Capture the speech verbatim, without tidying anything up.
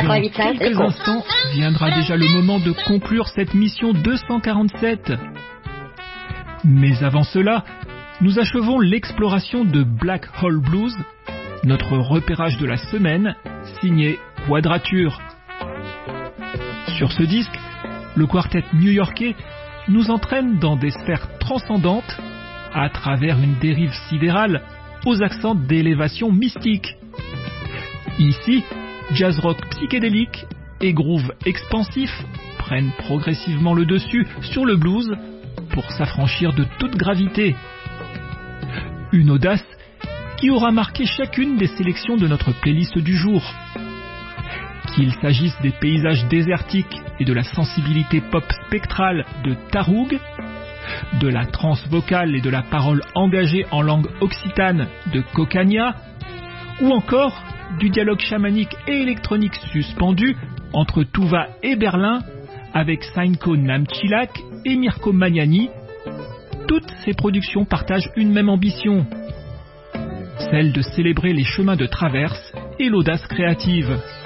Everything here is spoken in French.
Dans quelques instants, viendra déjà le moment de conclure cette mission deux cent quarante-sept. Mais avant cela, nous achevons l'exploration de Black Hole Blues, notre repérage de la semaine, signé Quadrature. Sur ce disque, le quartet new-yorkais nous entraîne dans des sphères transcendantes à travers une dérive sidérale aux accents d'élévation mystique. Ici, jazz rock psychédélique et groove expansif prennent progressivement le dessus sur le blues pour s'affranchir de toute gravité. Une audace qui aura marqué chacune des sélections de notre playlist du jour. Qu'il s'agisse des paysages désertiques et de la sensibilité pop spectrale de Taroug, de la trance vocale et de la parole engagée en langue occitane de Cocania, ou encore du dialogue chamanique et électronique suspendu entre Tuva et Berlin avec Sainko Namchilak et Mirko Magnani, toutes ces productions partagent une même ambition, celle de célébrer les chemins de traverse et l'audace créative.